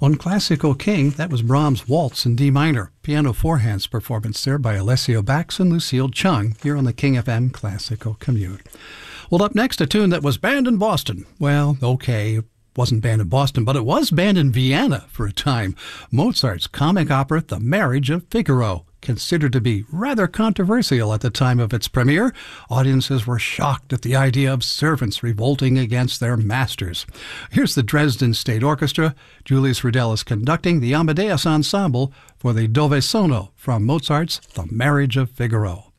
On Classical King, that was Brahms' Waltz in D minor. Piano four-hands performance there by Alessio Bax and Lucille Chung here on the King FM Classical Commute. Well, up next, a tune that was banned in Boston. Well, okay, it wasn't banned in Boston, but it was banned in Vienna for a time. Mozart's comic opera, The Marriage of Figaro. Considered to be rather controversial at the time of its premiere, audiences were shocked at the idea of servants revolting against their masters. Here's the Dresden State Orchestra. Julius Rudel is conducting the Amadeus Ensemble for the Dove Sono from Mozart's The Marriage of Figaro.